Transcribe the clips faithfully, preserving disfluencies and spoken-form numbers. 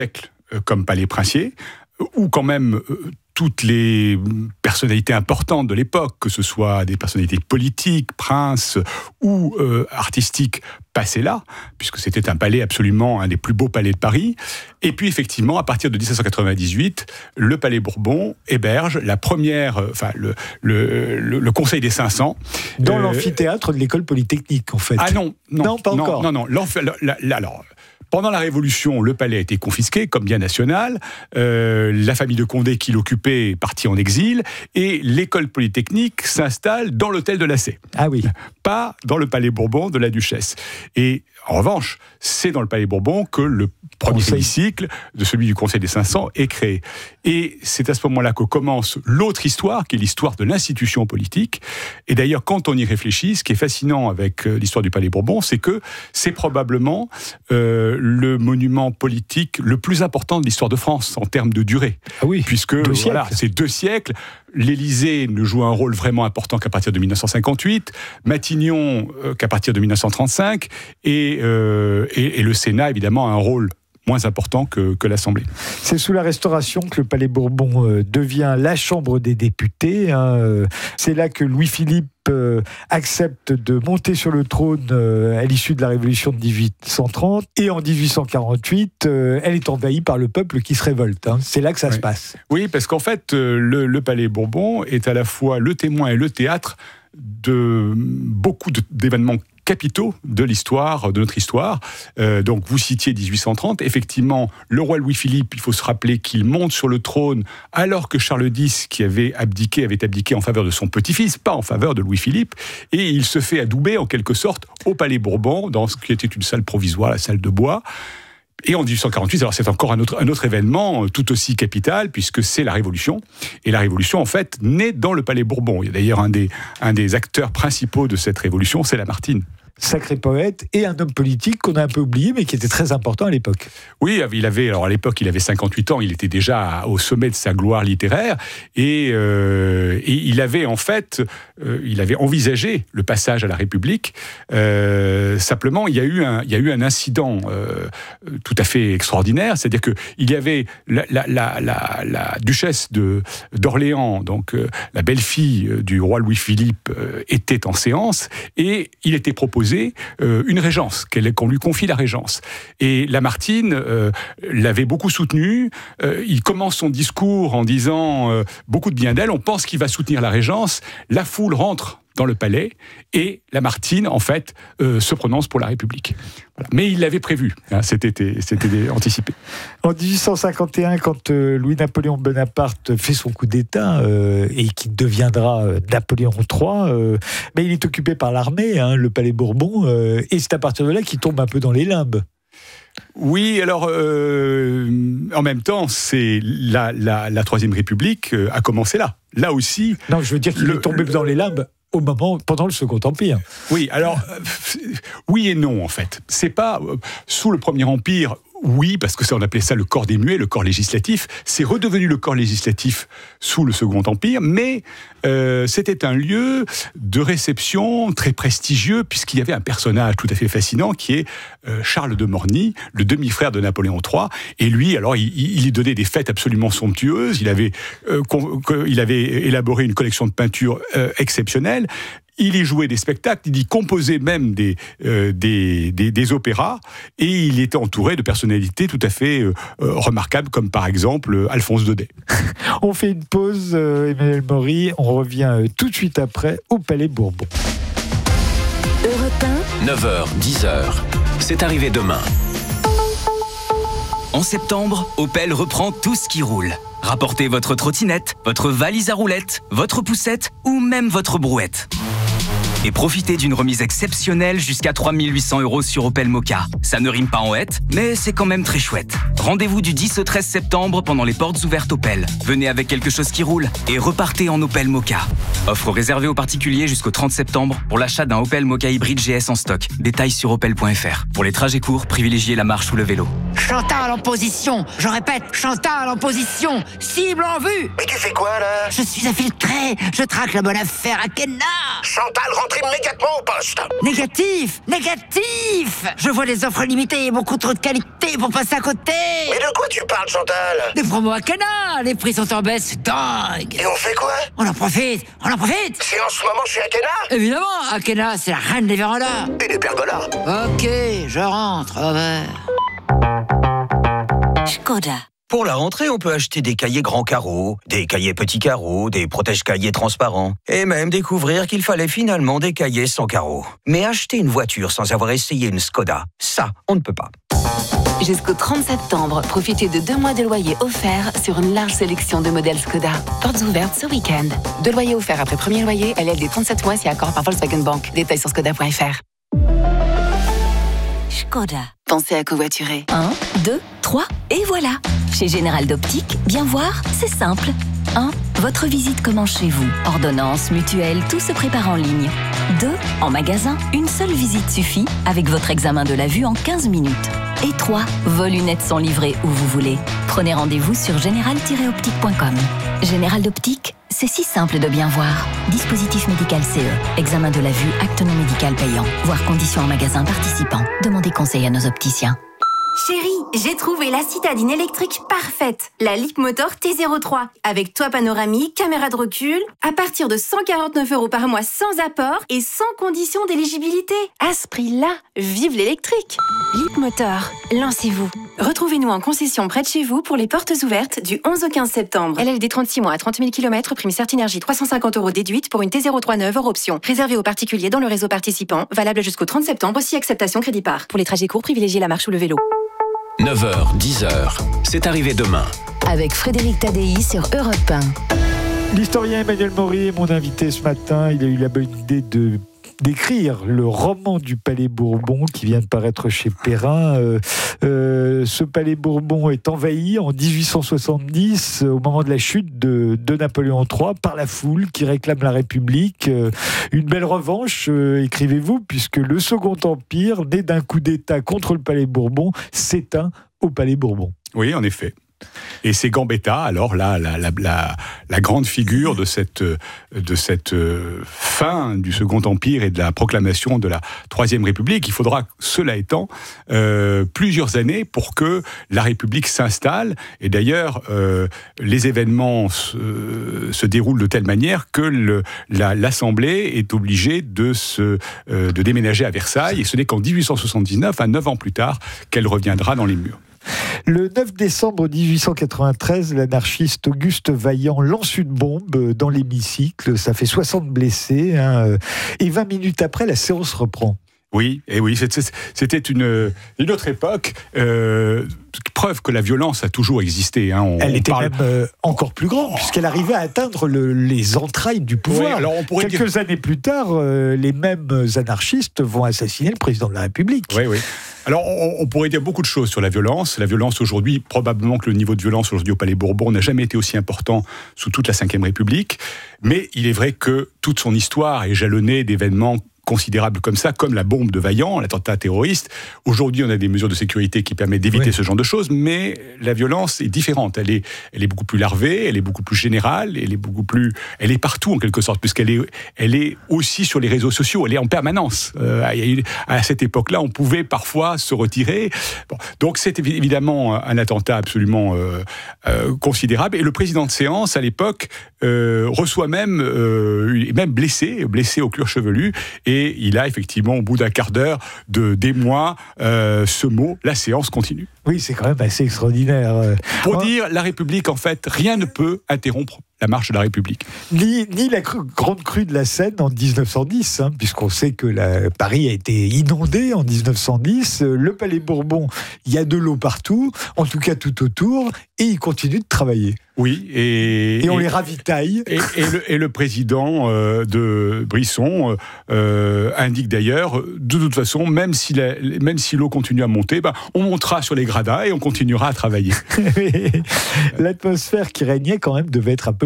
siècle comme palais princier, où quand même euh, toutes les personnalités importantes de l'époque, que ce soit des personnalités politiques, princes ou euh, artistiques, passaient là, puisque c'était un palais absolument un des plus beaux palais de Paris. Et puis effectivement, à partir de dix-sept cent quatre-vingt-dix-huit, le Palais Bourbon héberge la première, euh, enfin le, le, le, le Conseil des cinq cents. Dans euh, l'amphithéâtre de l'école polytechnique, en fait. Ah non, non, non pas non, encore. Non, non, non. Alors, pendant la Révolution, le palais a été confisqué comme bien national. Euh, la famille de Condé qui l'occupait est partie en exil. Et l'école polytechnique s'installe dans l'hôtel de Lassay. Ah oui. Pas dans le palais Bourbon de la Duchesse. Et en revanche, c'est dans le palais Bourbon que le premier Conseil. hémicycle de celui du Conseil des cinq cents est créé. Et c'est à ce moment-là que commence l'autre histoire, qui est l'histoire de l'institution politique. Et d'ailleurs, quand on y réfléchit, ce qui est fascinant avec l'histoire du palais Bourbon, c'est que c'est probablement euh, le monument politique le plus important de l'histoire de France en termes de durée. Ah oui, puisque deux voilà, siècles. c'est deux siècles. L'Élysée ne joue un rôle vraiment important qu'à partir de dix-neuf cent cinquante-huit, Matignon euh, qu'à partir de dix-neuf cent trente-cinq, et, euh, et, et le Sénat, évidemment, a un rôle moins important que, que l'Assemblée. C'est sous la Restauration que le Palais Bourbon euh, devient la Chambre des députés. Hein, euh, c'est là que Louis-Philippe euh, accepte de monter sur le trône euh, à l'issue de la Révolution de dix-huit cent trente. Et en dix-huit cent quarante-huit, euh, elle est envahie par le peuple qui se révolte. Hein. C'est là que ça oui. se passe. Oui, parce qu'en fait, euh, le, le Palais Bourbon est à la fois le témoin et le théâtre de beaucoup de, d'événements capitaux de l'histoire, de notre histoire. Euh, donc, vous citiez dix-huit cent trente. Effectivement, le roi Louis-Philippe, il faut se rappeler qu'il monte sur le trône alors que Charles X, qui avait abdiqué, avait abdiqué en faveur de son petit-fils, pas en faveur de Louis-Philippe, et il se fait adouber, en quelque sorte, au Palais Bourbon, dans ce qui était une salle provisoire, la salle de bois. Et en dix-huit cent quarante-huit, alors c'est encore un autre, un autre événement tout aussi capital, puisque c'est la Révolution. Et la Révolution, en fait, naît dans le Palais Bourbon. Il y a d'ailleurs un des, un des acteurs principaux de cette Révolution, c'est Lamartine. Sacré poète et un homme politique qu'on a un peu oublié, mais qui était très important à l'époque. Oui, il avait, alors à l'époque, il avait cinquante-huit ans, il était déjà au sommet de sa gloire littéraire, et, euh, et il avait en fait, euh, il avait envisagé le passage à la République. Euh, simplement, il y a eu un, il y a eu un incident euh, tout à fait extraordinaire, c'est-à-dire que il y avait la, la, la, la, la duchesse de, d'Orléans, donc euh, la belle-fille du roi Louis-Philippe, euh, était en séance, et il était proposé Euh, une régence, qu'on lui confie la régence. Et Lamartine euh, l'avait beaucoup soutenu. Euh, il commence son discours en disant euh, beaucoup de bien d'elle. On pense qu'il va soutenir la régence. La foule rentre dans le palais et Lamartine, en fait, euh, se prononce pour la République. Voilà. Mais il l'avait prévu, hein, c'était, c'était anticipé. En dix-huit cent cinquante et un, quand euh, Louis-Napoléon Bonaparte fait son coup d'État euh, et qui deviendra euh, Napoléon trois, euh, mais il est occupé par l'armée, hein, le Palais Bourbon, euh, et c'est à partir de là qu'il tombe un peu dans les limbes. Oui, alors euh, en même temps, c'est la, la, la Troisième République euh, a commencé là. Là aussi. Non, je veux dire qu'il le, est tombé le, dans les limbes au moment, pendant le Second Empire. Oui, alors, euh, oui et non, en fait. C'est pas, euh, sous le Premier Empire, oui, parce que ça, on appelait ça le corps des muets, le corps législatif. C'est redevenu le corps législatif sous le Second Empire, mais euh, c'était un lieu de réception très prestigieux, puisqu'il y avait un personnage tout à fait fascinant qui est euh, Charles de Morny, le demi-frère de Napoléon trois. Et lui, alors, il, il y donnait des fêtes absolument somptueuses. Il avait, euh, con, il avait élaboré une collection de peintures euh, exceptionnelle. Il y jouait des spectacles, il y composait même des, euh, des, des, des opéras, et il était entouré de personnalités tout à fait euh, remarquables, comme par exemple euh, Alphonse Daudet. On fait une pause, euh, Emmanuel Maury, on revient euh, tout de suite après au Palais Bourbon. Europe un, neuf heures, dix heures, c'est arrivé demain. En septembre, Opel reprend tout ce qui roule. Rapportez votre trottinette, votre valise à roulettes, votre poussette ou même votre brouette. Et profitez d'une remise exceptionnelle jusqu'à trois mille huit cents euros sur Opel Mokka. Ça ne rime pas en hête, mais c'est quand même très chouette. Rendez-vous du dix au treize septembre pendant les portes ouvertes Opel. Venez avec quelque chose qui roule et repartez en Opel Mokka. Offre réservée aux particuliers jusqu'au trente septembre pour l'achat d'un Opel Mokka hybride G S en stock. Détails sur opel point f r. Pour les trajets courts, privilégiez la marche ou le vélo. Chantal en position. Je répète, Chantal en position. Cible en vue. Mais tu fais quoi, là? Je suis infiltré. Je traque la bonne affaire à Kenna. Chantal, rentre immédiatement au poste. Négatif, négatif. Je vois des offres limitées et beaucoup trop de qualité pour passer à côté. Mais de quoi tu parles, Chantal? Des promos à Kenna. Les prix sont en baisse, c'est dingue. Et on fait quoi? On en profite, on en profite. C'est en ce moment chez Akena? Évidemment, Akena, c'est la reine des vérandas. Et des pergolas. Ok, je rentre, au revoir. Skoda. Pour la rentrée, on peut acheter des cahiers grands carreaux, des cahiers petits carreaux, des protège-cahiers transparents, et même découvrir qu'il fallait finalement des cahiers sans carreaux. Mais acheter une voiture sans avoir essayé une Skoda, ça, on ne peut pas. Jusqu'au trente septembre, profitez de deux mois de loyer offerts sur une large sélection de modèles Skoda. Portes ouvertes ce week-end. Deux loyers offerts après premier loyer, L L D trente-sept mois si accord par Volkswagen Bank. Détails sur skoda point f r. Skoda. Pensez à covoiturer. un, deux, trois, et voilà. Chez Général d'Optique, bien voir, c'est simple. un. Votre visite commence chez vous. Ordonnance, mutuelle, tout se prépare en ligne. deux. En magasin, une seule visite suffit avec votre examen de la vue en quinze minutes. Et trois. Vos lunettes sont livrées où vous voulez. Prenez rendez-vous sur général tiret optique point com. Général d'Optique, c'est si simple de bien voir. Dispositif médical C E. Examen de la vue, acte non médical payant. Voir conditions en magasin participant. Demandez conseil à nos opticiens. Chérie, j'ai trouvé la citadine électrique parfaite, la Leapmotor T zéro trois, avec toit panoramique, caméra de recul, à partir de cent quarante-neuf euros par mois sans apport et sans condition d'éligibilité. À ce prix-là, vive l'électrique. Leapmotor, lancez-vous. Retrouvez-nous en concession près de chez vous pour les portes ouvertes du onze au quinze septembre. L L D trente-six mois à trente mille kilomètres, prime Certinergie trois cent cinquante euros déduite pour une T zéro trois neuve hors option. Réservé aux particuliers dans le réseau participant, valable jusqu'au trente septembre si acceptation crédit par. Pour les trajets courts, privilégiez la marche ou le vélo. neuf heures, dix heures, c'est arrivé demain. Avec Frédéric Tadei sur Europe un. L'historien Emmanuel Maury est mon invité ce matin. Il a eu la bonne idée de d'écrire le roman du Palais Bourbon qui vient de paraître chez Perrin. Euh, euh, ce Palais Bourbon est envahi en dix-huit cent soixante-dix, au moment de la chute de, de Napoléon trois, par la foule qui réclame la République. Euh, une belle revanche, euh, écrivez-vous, puisque le Second Empire, né d'un coup d'État contre le Palais Bourbon, s'éteint au Palais Bourbon. Oui, en effet. Et c'est Gambetta, alors là, la, la, la, la grande figure de cette, de cette fin du Second Empire et de la proclamation de la Troisième République. Il faudra, cela étant, euh, plusieurs années pour que la République s'installe. Et d'ailleurs, euh, les événements se, se déroulent de telle manière que le, la, l'Assemblée est obligée de, se, euh, de déménager à Versailles. Et ce n'est qu'en dix-huit cent soixante-dix-neuf, à neuf ans plus tard, qu'elle reviendra dans les murs. Le neuf décembre dix-huit cent quatre-vingt-treize, l'anarchiste Auguste Vaillant lance une bombe dans l'hémicycle. Ça fait soixante blessés. Hein, et vingt minutes après, la séance reprend. Oui, et oui, c'était une, une autre époque. Euh, preuve que la violence a toujours existé. Hein. On, Elle on était parle... même euh, encore plus grande, puisqu'elle arrivait à atteindre le, les entrailles du pouvoir. Oui, alors on pourrait Quelques dire... années plus tard, euh, les mêmes anarchistes vont assassiner le président de la République. Oui, oui. Alors, on, on pourrait dire beaucoup de choses sur la violence. La violence aujourd'hui, probablement que le niveau de violence aujourd'hui au Palais Bourbon n'a jamais été aussi important sous toute la Cinquième République. Mais il est vrai que toute son histoire est jalonnée d'événements considérables comme ça, comme la bombe de Vaillant, l'attentat terroriste. Aujourd'hui, on a des mesures de sécurité qui permettent d'éviter oui. ce genre de choses, mais la violence est différente. Elle est, elle est beaucoup plus larvée, elle est beaucoup plus générale, elle est beaucoup plus, elle est partout en quelque sorte, puisqu'elle est, elle est aussi sur les réseaux sociaux, elle est en permanence. Euh, à cette époque-là, on pouvait parfois se retirer. Bon, donc c'est évidemment un attentat absolument euh, euh, considérable. Et le président de séance, à l'époque, euh, reçoit même, euh, même blessé, blessé au cuir chevelu. Et il a effectivement, au bout d'un quart d'heure, de, des mois, euh, ce mot, la séance continue. Oui, c'est quand même assez extraordinaire. Pour oh. dire, la République, en fait, rien ne peut interrompre la marche de la République. Ni, ni la cru, grande crue de la Seine en dix-neuf cent dix, hein, puisqu'on sait que la, Paris a été inondé en dix-neuf cent dix. Le Palais Bourbon, il y a de l'eau partout, en tout cas tout autour, et ils continuent de travailler. Oui, et, et on et, les ravitaille. Et, et, le, et le président euh, de Brisson euh, indique d'ailleurs, de toute façon, même si, la, même si l'eau continue à monter, ben, on montera sur les gradins et on continuera à travailler. L'atmosphère qui régnait quand même devait être un peu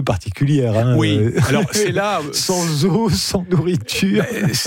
particulière. Hein. Oui, alors c'est là... sans eau, sans nourriture.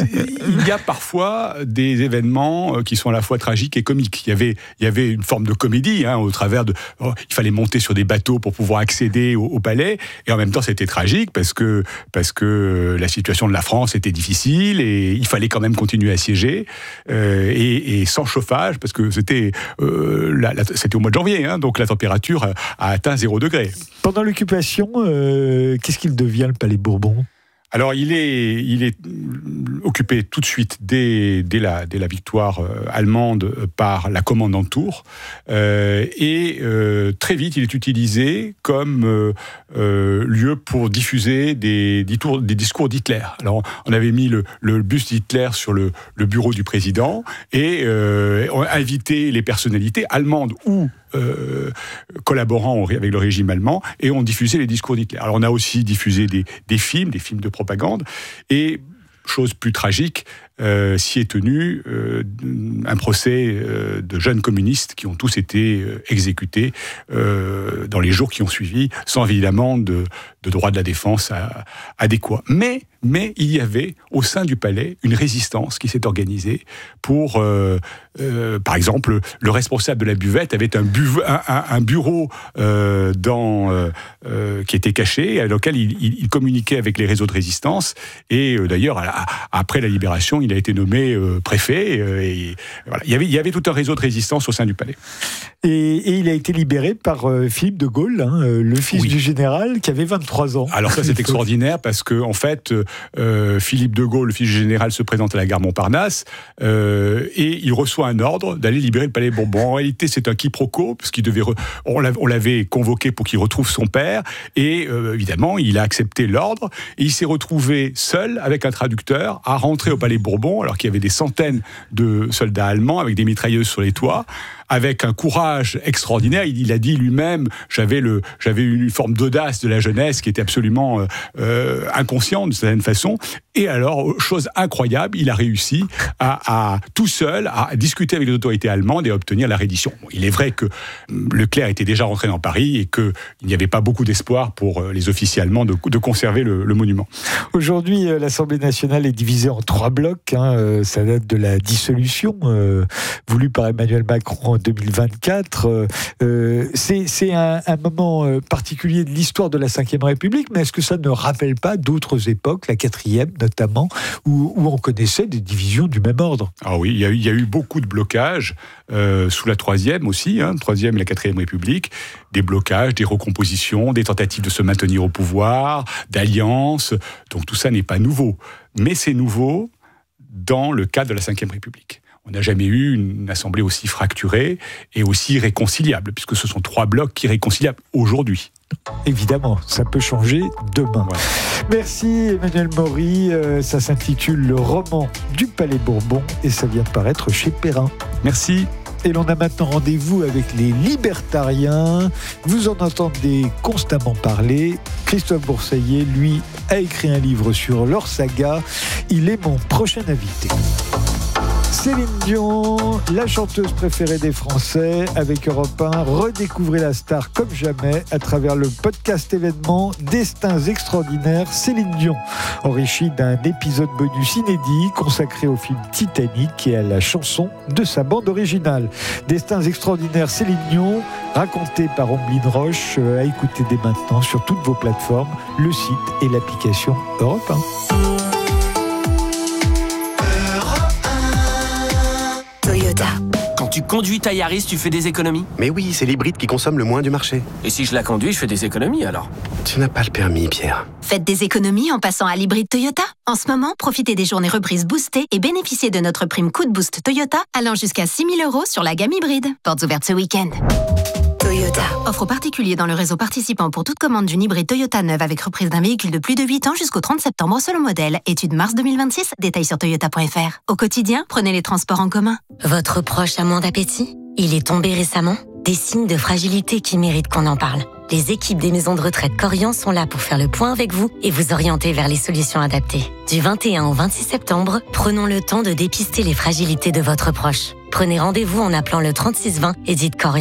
Il y a parfois des événements qui sont à la fois tragiques et comiques. Il y avait, il y avait une forme de comédie, hein, au travers de... Oh, il fallait monter sur des bateaux pour pouvoir accéder au, au palais, et en même temps c'était tragique parce que, parce que la situation de la France était difficile et il fallait quand même continuer à siéger, euh, et, et sans chauffage, parce que c'était, euh, la, la, c'était au mois de janvier, hein, donc la température a, a atteint zéro degré. Pendant l'occupation, euh, qu'est-ce qu'il devient, le Palais Bourbon ? Alors, il est, il est occupé tout de suite, dès, dès, la, dès la victoire euh, allemande, par la commande en Tours. Euh, et euh, très vite, il est utilisé comme euh, euh, lieu pour diffuser des, des, tours, des discours d'Hitler. Alors, on avait mis le, le buste d'Hitler sur le, le bureau du président et euh, on a invité les personnalités allemandes ou Euh, collaborant avec le régime allemand, et on diffusait les discours d'Hitler. Alors on a aussi diffusé des, des films, des films de propagande, et chose plus tragique, euh, s'y est tenu euh, un procès euh, de jeunes communistes qui ont tous été euh, exécutés euh, dans les jours qui ont suivi, sans évidemment de, de droit de la défense à, adéquat. Mais, mais il y avait au sein du palais une résistance qui s'est organisée pour, euh, euh, par exemple, le responsable de la buvette avait un, buve, un, un, un bureau euh, dans, euh, euh, qui était caché, dans lequel il, il, il communiquait avec les réseaux de résistance, et euh, d'ailleurs, à, après la libération, il a été nommé euh, préfet, euh, et voilà. il, y avait, il y avait tout un réseau de résistance au sein du palais. Et, et il a été libéré par euh, Philippe de Gaulle, hein, le fils oui. du général, qui avait vingt-trois ans. Alors ça, c'est extraordinaire, parce que en fait, euh, Philippe de Gaulle, le fils du général, se présente à la gare Montparnasse, euh, et il reçoit un ordre d'aller libérer le palais Bourbon. En réalité, c'est un quiproquo, parce qu'il devait, re... on, l'avait, on l'avait convoqué pour qu'il retrouve son père, et euh, évidemment, il a accepté l'ordre, et il s'est retrouvé seul, avec un traducteur, à rentrer au palais Bourbon, alors qu'il y avait des centaines de soldats allemands avec des mitrailleuses sur les toits, avec un courage extraordinaire. Il, il a dit lui-même, j'avais, le, j'avais une forme d'audace de la jeunesse qui était absolument euh, inconsciente, de certaine façon. Et alors, chose incroyable, il a réussi à, à tout seul à discuter avec les autorités allemandes et à obtenir la reddition. Bon, il est vrai que Leclerc était déjà rentré dans Paris et qu'il n'y avait pas beaucoup d'espoir pour les officiers allemands de, de conserver le, le monument. Aujourd'hui, l'Assemblée nationale est divisée en trois blocs. Hein. Ça date de la dissolution euh, voulue par Emmanuel Macron en deux mille vingt-quatre. Euh, c'est c'est un, un moment particulier de l'histoire de la cinquième République, mais est-ce que ça ne rappelle pas d'autres époques, la quatrième notamment, où, où on connaissait des divisions du même ordre? Ah oui, il y a eu, il y a eu beaucoup de blocages, euh, sous la troisième aussi, hein, troisième et la quatrième République, des blocages, des recompositions, des tentatives de se maintenir au pouvoir, d'alliances, donc tout ça n'est pas nouveau. Mais c'est nouveau dans le cadre de la cinquième République. On n'a jamais eu une assemblée aussi fracturée et aussi réconciliable, puisque ce sont trois blocs qui sont réconciliables aujourd'hui. Évidemment, ça peut changer demain. Ouais. Merci Emmanuel Maury, euh, ça s'intitule Le roman du Palais Bourbon et ça vient de paraître chez Perrin. Merci. Et l'on a maintenant rendez-vous avec les libertariens. Vous en entendez constamment parler. Christophe Bourseillet, lui, a écrit un livre sur leur saga. Il est mon prochain invité. Céline Dion, la chanteuse préférée des Français, avec Europe un, redécouvrez la star comme jamais à travers le podcast événement Destins extraordinaires Céline Dion, enrichi d'un épisode bonus inédit consacré au film Titanic et à la chanson de sa bande originale. Destins extraordinaires Céline Dion, raconté par Omblin Roche, à écouter dès maintenant sur toutes vos plateformes, le site et l'application Europe un. Quand tu conduis ta Yaris, tu fais des économies? Mais oui, c'est l'hybride qui consomme le moins du marché. Et si je la conduis, je fais des économies alors? Tu n'as pas le permis, Pierre. Faites des économies en passant à l'hybride Toyota. En ce moment, profitez des journées reprises boostées et bénéficiez de notre prime coup de boost Toyota allant jusqu'à six mille euros sur la gamme hybride. Portes ouvertes ce week-end. Toyota. Offre aux particuliers dans le réseau participant pour toute commande d'une hybride Toyota neuve avec reprise d'un véhicule de plus de huit ans jusqu'au trente septembre selon modèle. Étude mars deux mille vingt-six. Détails sur toyota point f r. Au quotidien, prenez les transports en commun. Votre proche a moins d'appétit? Il est tombé récemment? Des signes de fragilité qui méritent qu'on en parle. Les équipes des maisons de retraite Corian sont là pour faire le point avec vous et vous orienter vers les solutions adaptées. Du vingt et un au vingt-six septembre, prenons le temps de dépister les fragilités de votre proche. Prenez rendez-vous en appelant le trente-six vingt et dites Corian.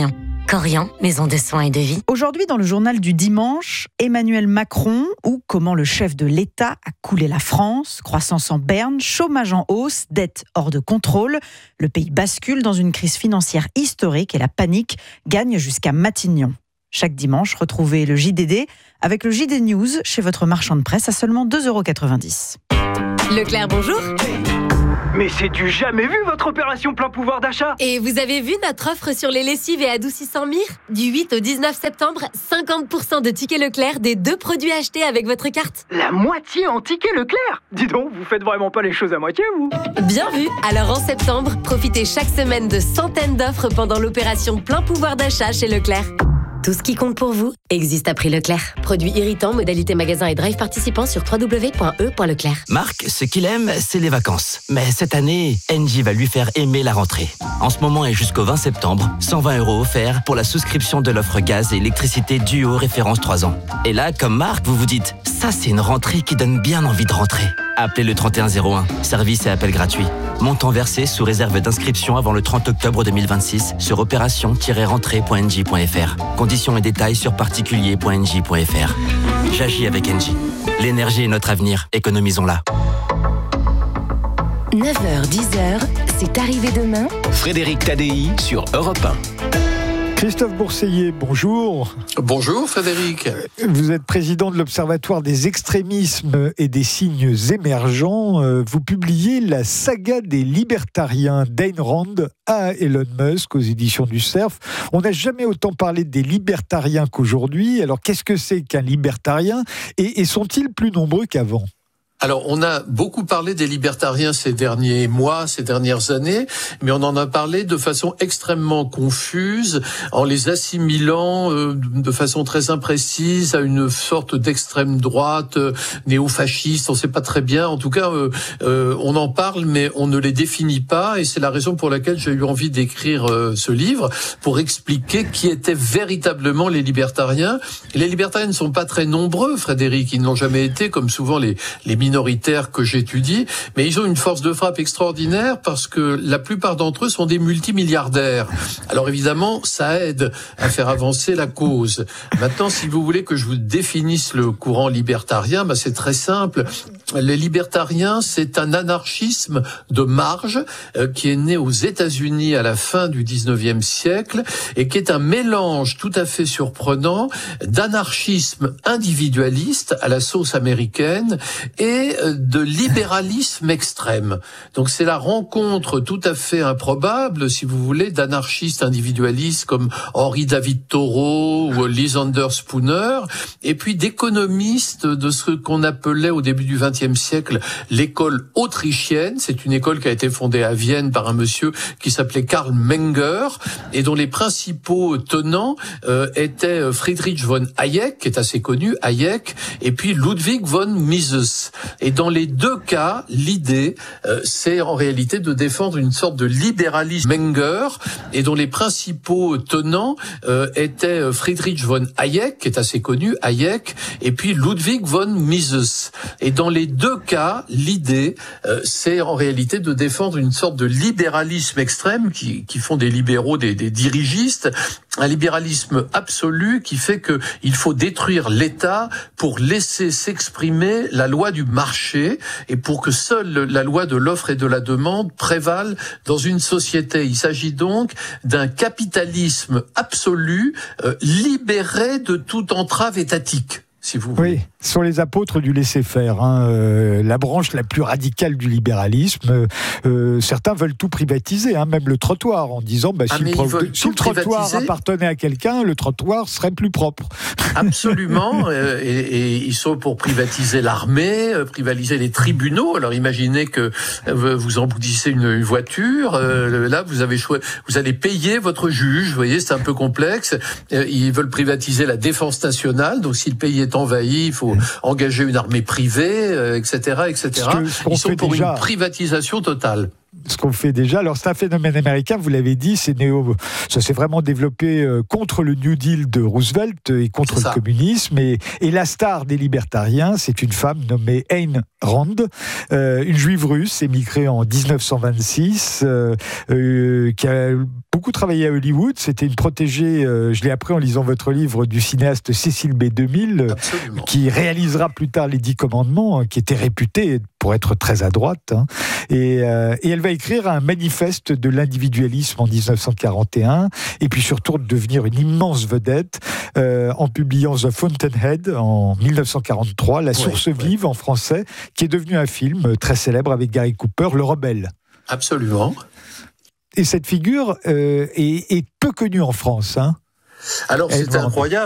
Korian, maison de soins et de vie. Aujourd'hui, dans le journal du dimanche, Emmanuel Macron ou comment le chef de l'État a coulé la France, croissance en berne, chômage en hausse, dette hors de contrôle. Le pays bascule dans une crise financière historique et la panique gagne jusqu'à Matignon. Chaque dimanche, retrouvez le J D D avec le J D News chez votre marchand de presse à seulement deux euros quatre-vingt-dix. Leclerc, bonjour. Mais c'est du jamais vu votre opération plein pouvoir d'achat. Et vous avez vu notre offre sur les lessives et adoucissants Mire ? Du huit au dix-neuf septembre, cinquante pour cent de tickets Leclerc des deux produits achetés avec votre carte. La moitié en tickets Leclerc ? Dis donc, vous faites vraiment pas les choses à moitié, vous ? Bien vu. Alors en septembre, profitez chaque semaine de centaines d'offres pendant l'opération plein pouvoir d'achat chez Leclerc. Tout ce qui compte pour vous existe à prix Leclerc. Produits irritants, modalité magasin et drive participants sur w w w point e point leclerc. Marc, ce qu'il aime, c'est les vacances. Mais cette année, Engie va lui faire aimer la rentrée. En ce moment et jusqu'au vingt septembre, cent vingt euros offerts pour la souscription de l'offre gaz et électricité Duo référence trois ans. Et là, comme Marc, vous vous dites, ça c'est une rentrée qui donne bien envie de rentrer. Appelez le trente et un zéro un, service et appel gratuit. Montant versé sous réserve d'inscription avant le trente octobre deux mille vingt-six sur opération tiret rentrée point engie point f r. Conditions et détails sur particulier point engie point f r. J'agis avec Engie. L'énergie est notre avenir, économisons-la. neuf heures dix, c'est arrivé demain. Frédéric Tadei sur Europe un. Christophe Bourseiller, bonjour. Bonjour Frédéric. Vous êtes président de l'Observatoire des extrémismes et des signes émergents. Vous publiez La saga des libertariens d'Ayn Rand à Elon Musk aux éditions du Cerf. On n'a jamais autant parlé des libertariens qu'aujourd'hui. Alors qu'est-ce que c'est qu'un libertarien et, et sont-ils plus nombreux qu'avant ? Alors, on a beaucoup parlé des libertariens ces derniers mois, ces dernières années, mais on en a parlé de façon extrêmement confuse, en les assimilant euh, de façon très imprécise à une sorte d'extrême droite euh, néo-fasciste. On ne sait pas très bien. En tout cas, euh, euh, on en parle, mais on ne les définit pas. Et c'est la raison pour laquelle j'ai eu envie d'écrire euh, ce livre, pour expliquer qui étaient véritablement les libertariens. Les libertariens ne sont pas très nombreux, Frédéric. Ils n'ont jamais été, comme souvent les, les minoritaires que j'étudie, mais ils ont une force de frappe extraordinaire parce que la plupart d'entre eux sont des multimilliardaires. Alors évidemment, ça aide à faire avancer la cause. Maintenant, si vous voulez que je vous définisse le courant libertarien, bah c'est très simple. Les libertariens, c'est un anarchisme de marge euh, qui est né aux États-Unis à la fin du dix-neuvième siècle et qui est un mélange tout à fait surprenant d'anarchisme individualiste à la sauce américaine et de libéralisme extrême. Donc c'est la rencontre tout à fait improbable, si vous voulez, d'anarchistes individualistes comme Henry David Thoreau ou Lysander Spooner, et puis d'économistes de ce qu'on appelait au début du vingtième siècle l'école autrichienne. C'est une école qui a été fondée à Vienne par un monsieur qui s'appelait Karl Menger et dont les principaux tenants euh, étaient Friedrich von Hayek, qui est assez connu, Hayek, et puis Ludwig von Mises. Et dans les deux cas, l'idée, euh, c'est en réalité de défendre une sorte de libéralisme Menger, et dont les principaux tenants euh, étaient Friedrich von Hayek, qui est assez connu, Hayek, et puis Ludwig von Mises. Et dans les deux cas, l'idée, euh, c'est en réalité de défendre une sorte de libéralisme extrême, qui, qui font des libéraux, des, des dirigistes, un libéralisme absolu qui fait que il faut détruire l'État pour laisser s'exprimer la loi du marché et pour que seule la loi de l'offre et de la demande prévale dans une société. Il s'agit donc d'un capitalisme absolu, euh, libéré de toute entrave étatique. Si vous voulez. Oui, ce sont les apôtres du laisser-faire, hein, euh, la branche la plus radicale du libéralisme. Euh, certains veulent tout privatiser, hein, même le trottoir, en disant bah, ah, si, le, pro- si le trottoir appartenait à quelqu'un, le trottoir serait plus propre. Absolument, euh, et, et ils sont pour privatiser l'armée, euh, privatiser les tribunaux. Alors imaginez que euh, vous emboutissez une, une voiture, euh, là vous avez choi- vous allez payer votre juge, vous voyez, c'est un peu complexe. Euh, ils veulent privatiser la défense nationale, donc si le pays est envahi, il faut engager une armée privée, euh, et cetera, et cetera. Ce que, ce Ils sont pour déjà, une privatisation totale. ce qu'on fait déjà. Alors c'est un phénomène américain, vous l'avez dit, c'est néo, ça s'est vraiment développé euh, contre le New Deal de Roosevelt et contre le communisme. Et, et la star des libertariens, c'est une femme nommée Ayn Rand, euh, une juive russe émigrée en dix-neuf cent vingt-six, euh, euh, qui a beaucoup travaillé à Hollywood. C'était une protégée, euh, je l'ai appris en lisant votre livre, du cinéaste Cecil B. DeMille, Absolument. qui réalisera plus tard Les Dix Commandements, qui était réputé pour être très à droite. Hein. Et, euh, et elle va écrire un manifeste de l'individualisme en dix-neuf cent quarante et un, et puis surtout devenir une immense vedette euh, en publiant The Fountainhead en dix-neuf cent quarante-trois, La Source oui, vive oui. en français, qui est devenu un film très célèbre avec Gary Cooper, Le Rebelle. Absolument. Et cette figure euh, est, est peu connue en France. Hein. Alors, c'est incroyable.